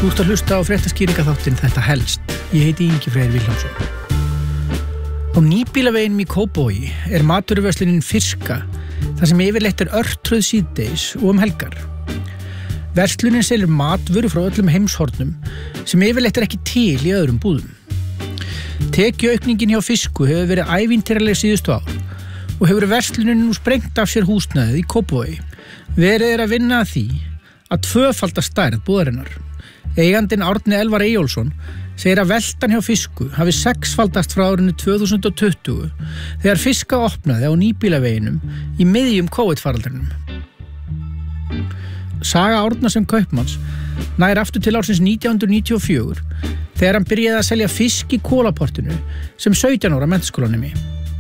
Þú ert að hlusta á fréttaskýringaþáttinn Þetta helst. Ég heiti Ingi Freyr Vilhjálmsson. Á Nýbýlaveginum í Kópavogi matvöruverslunin Fiska, þar sem yfirleitt örtröð síðdegis og helgar. Verslunin selur matvöru frá öllum heimshornum sem yfirleitt ekki til í öðrum búðum. Tekjuaukningin hjá Fisku hefur verið ævintýraleg síðustu ár og hefur verslunin nú sprengt af sér húsnæðið í Kópavogi. Verið að vinna að því að tvöfalda stærð búðarinnar. Eigandinn Árni Elvar Eyjólfsson segir að veltan hjá Fisku hafi sexfaldast frá árinu 2020 þegar Fiska opnaði á Nýbýlaveginum í miðjum COVID-faraldrinum. Saga Árna sem kaupmanns nær aftur til ársins 1994 þegar hann byrjaði að selja fisk í Kólaportinu sem 17 ára menntaskólanemi.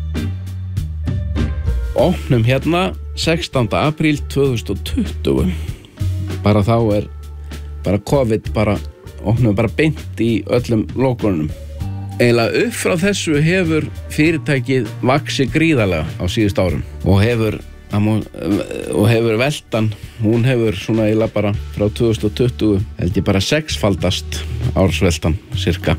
Opnum hérna 16. apríl 2020. Bara þá bara COVID opnum bara beint í öllum lokunum. Eiginlega upp frá þessu hefur fyrirtækið vaxið gríðarlega á síðust árum og hefur veltan, hún hefur svona eiginlega bara frá 2020 held ég bara sexfaldast ársveltan cirka.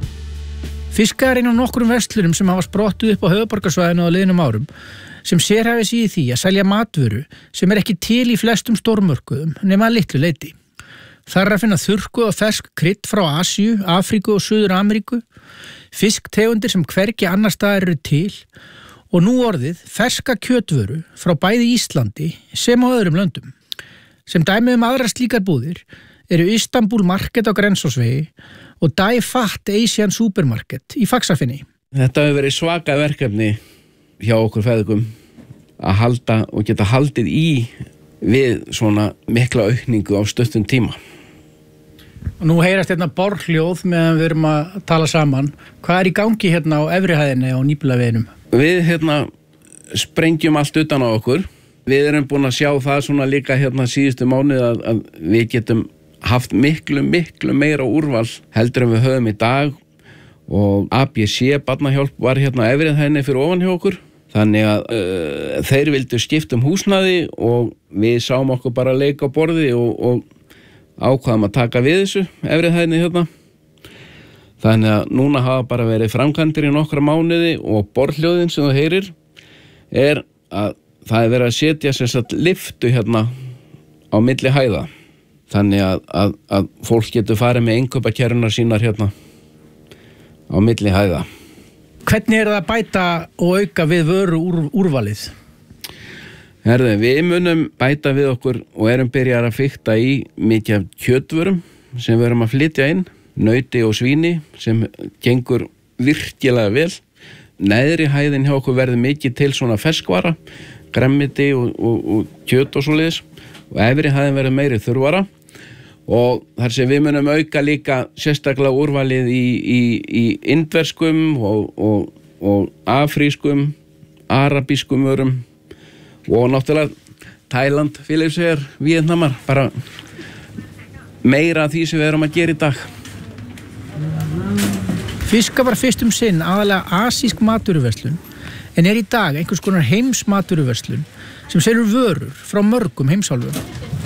Fiska einn af nokkrum verslunum sem hafa sprottuð upp á höfuðborgarsvæðinu á liðnum árum sem sérhæfir sig í því að selja matvöru sem ekki til í flestum stórmörkuðum nema að litlu leyti. Þar að finna þurrkuð og fersk krydd frá Asíu, Afríku og Suður-Ameríku, fisktegundir sem hvergi annar staðar eru til og nú orðið ferska kjötvöru frá bæði Íslandi sem á öðrum löndum. Sem dæmi aðrar slíkar búðir eru Istanbul Market á Grensásvegi og Dai Fat Asian Supermarket í Faxafinni. Þetta hefur verið svaka verkefni hjá okkur feðgum að halda og geta haldið í við svona mikla aukningu á stuttum tíma. Og nú heyrast borhljóð meðan við erum að tala saman. Hvað í gangi hérna á efri hæðinni á Nýbýlaveginum? Við sprengjum allt utan á okkur. Við erum búin að sjá það svona líka síðustu mánuði að við getum haft miklu meira úrval heldur en við höfum í dag og ABC barnahjálp var efri hæðinni fyrir ofan hjá okkur. Þannig að þeir vildu skipta húsnæði og við sáum okkur bara að leika á borði og ákvaðum að taka við þessu efri hæðinni Þannig að núna hafa bara verið framkvæmdir í nokkra mánuði og borðhljóðin sem þú heyrir að það verið að setja sem sagt lyftu á milli hæða. Þannig að fólk getur farið með innkaupakerrurnar sínar á milli hæða. Hvernig það að bæta og auka við vöru úrvalið? Við munum bæta við okkur og erum byrjar að fikta í mikið af kjötvörum sem við erum að flytja inn, nauti og svíni sem gengur virkilega vel. Neðri hæðin hjá okkur verður mikið til svona ferskvara, gremmiti og kjöt og svoleiðis og efri hæðin verður meiri þurrvara. Og þar sem við munum auka líka sérstaklega úrvalið í indverskum og afrískum, arabískum vörum og náttúrulega Thailand, Filippseyjar, Víetnamar, bara meira af því sem við erum að gera í dag. Fiska var fyrst sinn aðalega asísk matvöruverslun en í dag einhvers konar heimsmatvöruverslun sem selur vörur frá mörgum heimsálfum.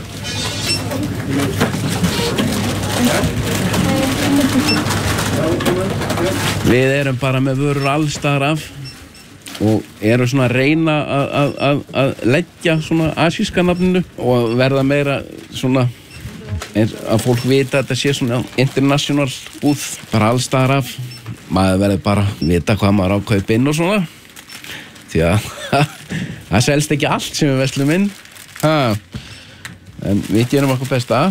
Við erum bara með vörur allstaðar af og erum svona að reyna að leggja svona asíska nafninu og verða meira svona að fólk vita að þetta sé svona international búð, bara allstaðar af. Maður verður bara að vita hvað maður á að kaupa inn og svona því að það selst ekki allt sem við verslum inn. En við gerum okkur besta.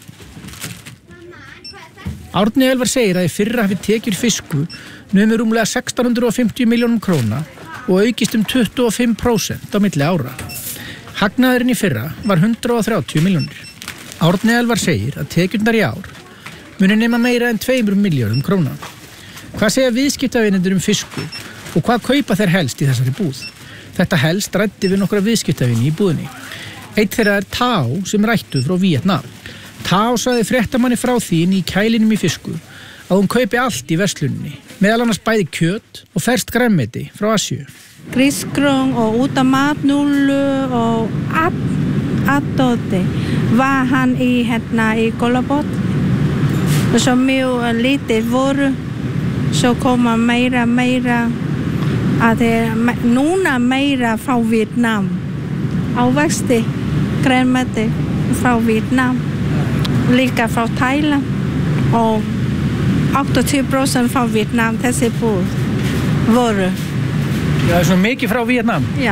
Árni Elvar segir að í fyrra hafi tekjur Fisku numið rúmlega 1650 milljónum króna og aukist 25% á milli ára. Hagnaðurinn í fyrra var 130 milljónir. Árni Elvar segir að tekjurnar í ár muni nema meira en 2 milljörðum króna. Hvað segja viðskiptavinendur Fisku og hvað kaupa þeir helst í þessari búð? Þetta helst ræddi við nokkra viðskiptavini í búðinni. Eitt þeirra Tao sem rættuð frá Víetnam. Tao sagði fréttamanni frá því í kælinum í Fisku að hún kaupi allt í versluninni, meðal annars bæði kjöt og ferskt grænmeti frá Asíu. Grisgrón og útamatnúlu og allt dóti. Var hann í Kólabot Svo mjög lítið voru, svo koma meira að núna meira frá Vietnam. Ávexti, grænmeti frá Vietnam, líka frá Thailand og 80% frá Vietnam þessi búð voru. Það svo mikið frá Vietnam? Já.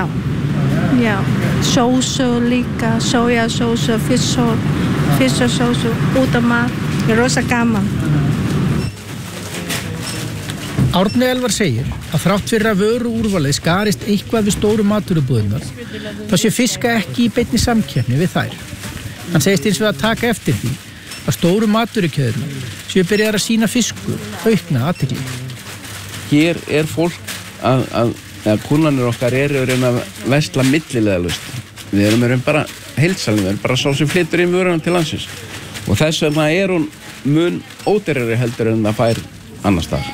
Sósu líka, sojasósu, fiskasósu, út af mat, rosa gaman. Árni Elvar segir að þrátt fyrir að vöru úrvalið skarist eitthvað við stóru matvörubúðirnar, þá sé fiska ekki í beinni samkeppni við þær. Hann segist eins við að taka eftir því að stóru matvörukjöðurnar séu byrjar að sýna fisku aukna athygli. Hér fólk að kunnanir okkar eru að reyna að versla millilegalaust. Við erum bara heildsali, við erum bara sá sem flytur inn vöruna til landsins. Og þess vegna hún mun ódýrari heldur en það fær annars staðar.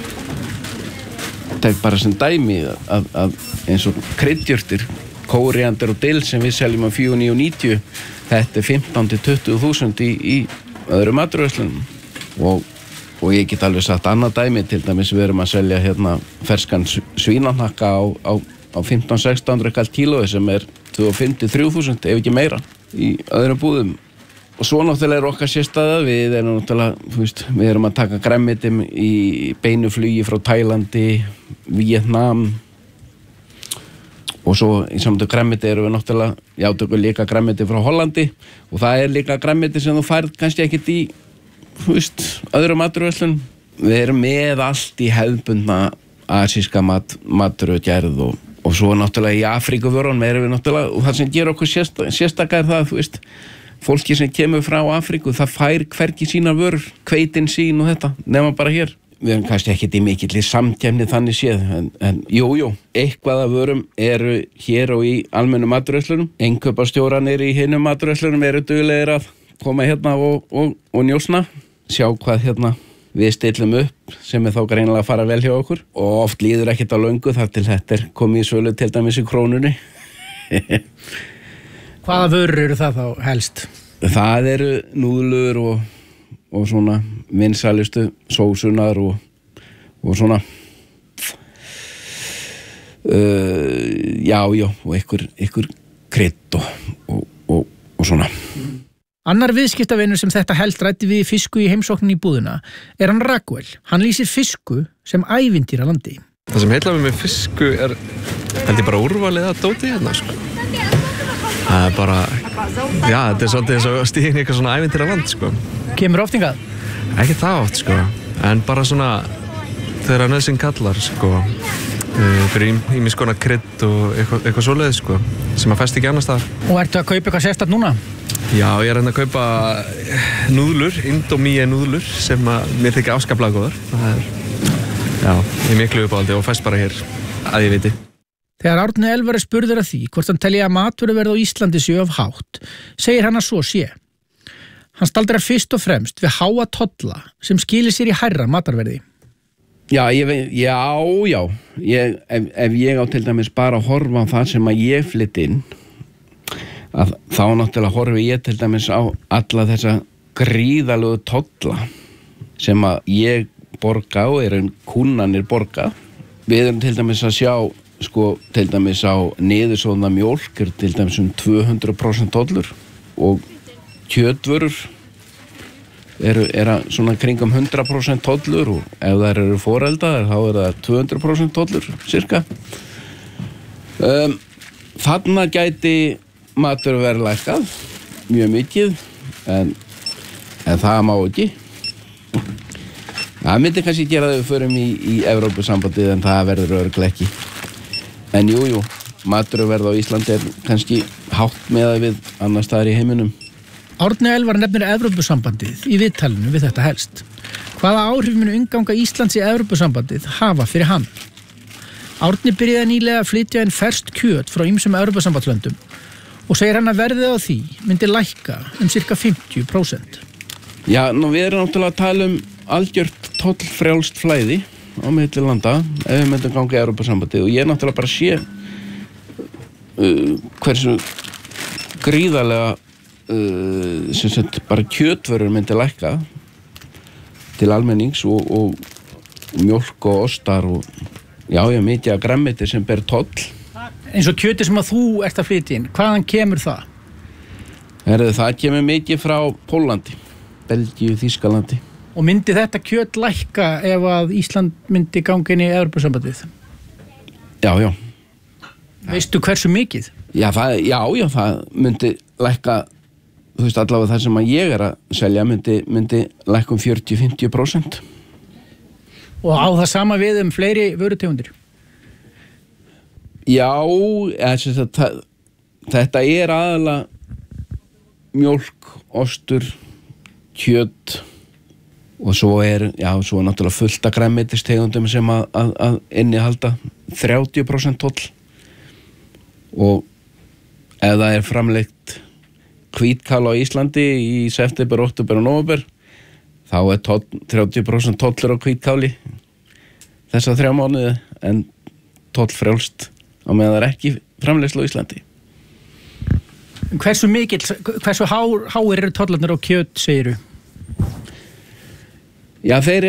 Tek bara sem dæmi að eins og kryddjurtir, kóríander og dill sem við seljum á 4.990, þetta 15.000 til 20.000 í öðrum matvöruverslunum. Og ég get alveg sagt annað dæmi, til dæmis við erum að selja hérna ferskan svínanakka á 15-16 kall kílói sem 2.500-3.000 ef ekki meira í öðrum búðum. Og svo náttúrulega okkar sérstæða, við erum náttúrulega, við erum að taka grænmeti í beinu flugi frá Tælandi, Vietnam og svo í samtöku grænmeti erum við náttúrulega tökum líka grænmeti frá Hollandi og það líka grænmeti sem þú færð kannski ekkert í, öðrum matvöruverslunum. Við erum með allt í hefðbundna asíska matvörugerð og svo náttúrulega í Afríkuvörunum erum við náttúrulega, og það sem gerir okkur sérstaka það, fólki sem kemur frá Afríku, það fær hvergi sína vörur, hveitin sín og þetta, nema bara hér. Við erum kannski ekkert í mikilli samkeppni þannig séð, en jú, eitthvað af vörum eru hér og í almennu matvöruverslunum. Innkaupastjóranir í hinum matvöruverslunum eru duglegir að koma hérna og njósna, sjá hvað hérna við stillum upp, sem þá greinilega að fara vel hjá okkur. Og oft líður ekkert á löngu þar til þetta komið í sölu til dæmis í Krónunni. Hvaða vörur eru það þá helst? Það eru núðlur og svona vinsælustu sósunar og svona og einhver krydd og svona. Annar viðskiptavinur sem þetta helst ræddi við fisku í heimsókninni í búðina hann Raguel. Hann lýsir fisku sem ævintýra landi. Það sem heillar mig með fisku held ég bara úrvalið að dóti hérna, sko. Það bara, þetta svolítið eins og stíðin í eitthvað svona ævintýra land, sko. Kemur oft hingað? Ekki það oft, sko. En bara svona, þegar nauðsyn kallar, sko. Fyrir ýmis konar krydd og eitthvað svoleiðis, sko. Sem að fæst ekki annars staðar. Og ertu að kaupa eitthvað sérstakt núna? Já, ég er að kaupa núðlur, Indomie núðlur, sem mér þykir afskaplega góðar. Það ég miklu uppáhaldi og fæst bara hér, að ég viti. Þegar Árni Elvar spurður að því hvort hann telji að matvöruverð á Íslandi séu of hátt, segir hann að svo sé. Hann staldrar fyrst og fremst við háa tolla sem skilir sér í hærra matarverði. Já. Ef ég á til dæmis bara að horfa á það sem að ég flytt inn, þá náttúrulega horfi ég til dæmis á alla þessa gríðalegu tolla sem að ég borga og kunnanir borga. Við erum til dæmis að sjá til dæmis á niðursóðna mjólk til dæmis 200% tollur og kjötvörur svona kringum 100% tollur og ef þær eru foreldaðar þá það 200% tollur cirka. Þarna gæti matvöruverð lækkað mjög mikið en það má ekki. Það myndi kannski gera þau förum í Evrópusambandið en það verður örugglega ekki. En jú, matvöruverð á Íslandi kannski hátt meðað við annars staðar í heiminum. Árni Elvar nefnir Evrópusambandið í viðtalinu við þetta helst. Hvaða áhrif munu innganga Íslands í Evrópusambandið hafa fyrir hann? Árni byrjaði nýlega að flytja inn ferskt kjöt frá ýmsum Evrópusambandslöndum og segir hann að verðið á því myndi lækka cirka 50%. Já, við erum náttúrulega að tala algjört tollfrjálst flæði á milli landa ef við myndum ganga í Evrópusambandið og ég náttúrulega bara sé hversu gríðarlega bara kjötvörur myndi lækka til almennings og mjólk og ostar og já, mikið af grænmeti sem ber toll. Eins og kjötið sem að þú ert að flytja inn, hvaðan kemur það? Það kemur mikið frá Póllandi, Belgíu, Þýskalandi. Og myndi þetta kjöt lækka ef að Ísland myndi ganga inn í Evrópusambandið? Já. Veistu hversu mikið? Já, það myndi lækka, þú veist allavega það sem að ég að selja myndi lækka 40-50%. Og á það sama við fleiri vörutegundir? Já, þetta aðalega mjólk, ostur, kjöt og svo náttúrulega fullt af grænmetistegundum sem að innihalda 30% toll og ef það framleitt hvítkál á Íslandi í september, október og nóvember þá 30% tollur á hvítkáli þessa 3 mánuði en tollfrjálst á meðan það ekki framleiðslu á Íslandi. Hversu háir eru tollarnir á kjöt, segiru? Já, þeir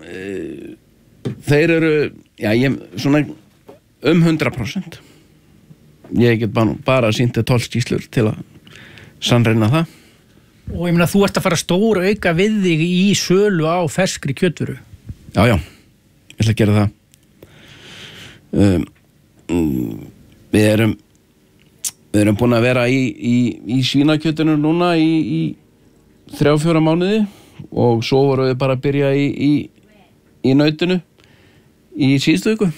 eru svona 100%. Ég get bara sýnt tollskýrslur til að sannreyna það. Og ég meina, þú ert að fara stóra auka við þig í sölu á ferskri kjötvöru. Já, ég ætla að gera það. Við erum búin að vera í svínakjötinu núna í 3-4 mánuði og svo vorum við bara að byrja í nautinu í síðustu viku.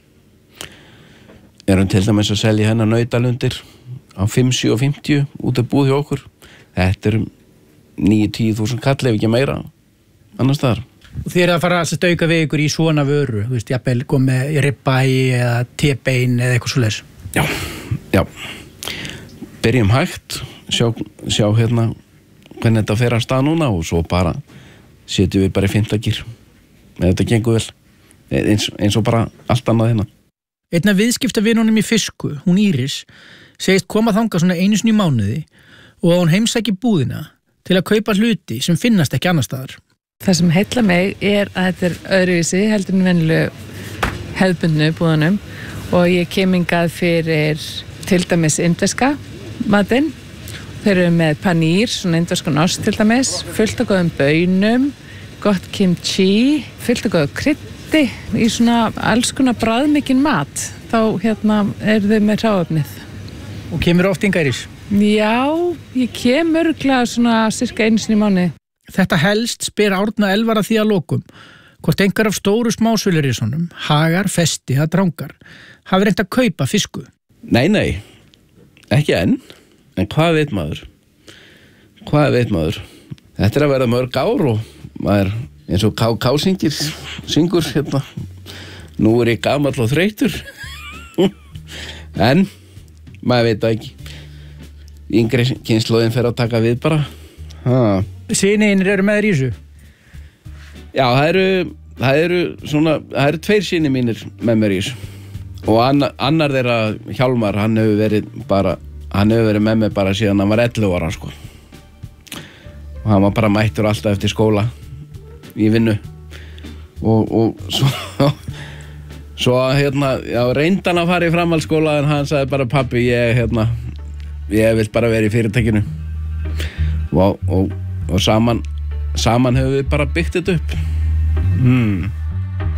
Erum til dæmis að selja hennar nautalundir á 5-7-50 út af búð hjá okkur. Þetta 9-10.000 kall ef ekki meira annars staðar. Og þið að fara að auka við ykkur í svona vöru, þú veist, jafnvel komið í ribeye eða tebein eða eitthvað svoleiðis. Já. Byrjum hægt, sjá hvernig þetta fer að stað núna og svo bara setjum við bara í 5. gír. Þetta gengur vel, eins og bara allt annað hérna. Einn af viðskiptavinunum í Fisku, hún Íris, segist koma þangað svona einu sinni í mánuði og hún heimsækir búðina til að kaupa hluti sem finnast ekki annar staðar. Það sem heillar mig að þetta öðruvísi heldur en venjulegu hefðbundnu búðunum og ég kem hingað fyrir til dæmis indverska matinn. Þeir eru með panýr, svona indverskan ost til dæmis, fullt af góðum baunum, gott kimchi, fullt af góðu kryddi í svona alls konar bragðmikinn mat. Þá eru þau með hráefnið. Og kemur oft hingað, Íris? Já, ég kem örugglega svona cirka einu sinni í mánuði. Þetta helst spyr Árna Elvar að því að lokum hvort einhver af stóru smásölurísunum, Hagar, Festi eða Drangar hafi reynt að kaupa Fisku. Nei, ekki enn. En hvað veit maður? Þetta að verða mörg ár og maður eins og K.K. syngur hérna. Nú ég gamall og þreyttur. En maður veit það ekki. Yngri kynslóðin fer að taka við bara. Synir eru með þér í þessu? Já, það eru 2 synir mínir með mér í þessu. Og annar þeirra, Hjálmar, hann hefur verið með mér bara síðan hann var 11 ára, sko. Og hann var bara mættur alltaf eftir skóla í vinnu. Og svo reyndi hann að fara í framhaldsskóla en hann sagði bara, pabbi, ég vil bara vera í fyrirtækinu. Og saman hefur við bara byggt þetta upp.